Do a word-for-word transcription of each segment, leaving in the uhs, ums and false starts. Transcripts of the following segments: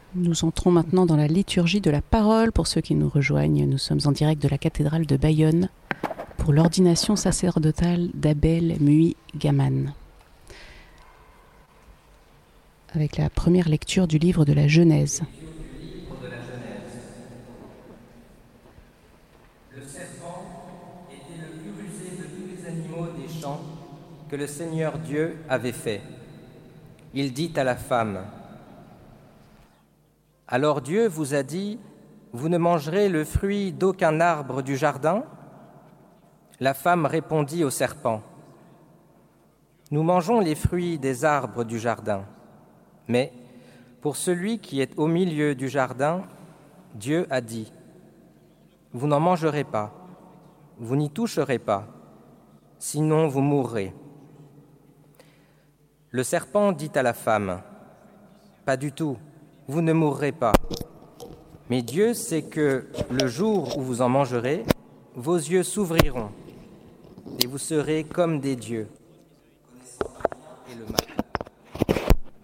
Nous entrons maintenant dans la liturgie de la parole. Pour ceux qui nous rejoignent, nous sommes en direct de la cathédrale de Bayonne pour l'ordination sacerdotale d'Abel Muy-Gaman. Avec la première lecture du livre de la Genèse. Le serpent était le plus rusé de tous les animaux des champs que le Seigneur Dieu avait fait. Il dit à la femme: « Alors Dieu vous a dit, vous ne mangerez le fruit d'aucun arbre du jardin ?» La femme répondit au serpent: « Nous mangeons les fruits des arbres du jardin, mais pour celui qui est au milieu du jardin, Dieu a dit, vous n'en mangerez pas, vous n'y toucherez pas, sinon vous mourrez. » Le serpent dit à la femme: « Pas du tout, vous ne mourrez pas. Mais Dieu sait que le jour où vous en mangerez, vos yeux s'ouvriront et vous serez comme des dieux, connaissant le bien et le mal. »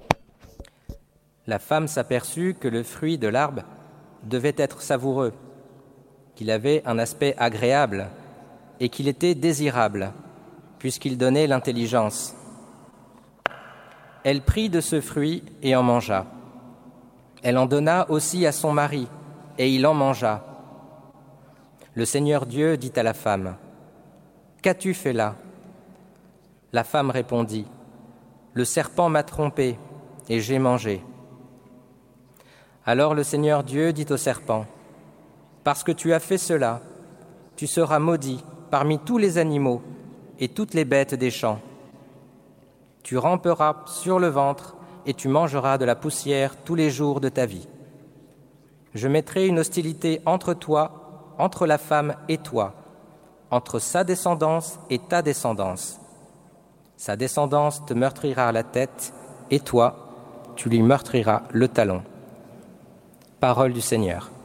La femme s'aperçut que le fruit de l'arbre devait être savoureux, qu'il avait un aspect agréable et qu'il était désirable, puisqu'il donnait l'intelligence. Elle prit de ce fruit et en mangea. Elle en donna aussi à son mari, et il en mangea. Le Seigneur Dieu dit à la femme: « Qu'as-tu fait là ?» La femme répondit: « Le serpent m'a trompée, et j'ai mangé. » Alors le Seigneur Dieu dit au serpent: « Parce que tu as fait cela, tu seras maudit parmi tous les animaux et toutes les bêtes des champs. Tu ramperas sur le ventre et tu mangeras de la poussière tous les jours de ta vie. Je mettrai une hostilité entre toi, entre la femme et toi, entre sa descendance et ta descendance. Sa descendance te meurtrira la tête, et toi, tu lui meurtriras le talon. » Parole du Seigneur.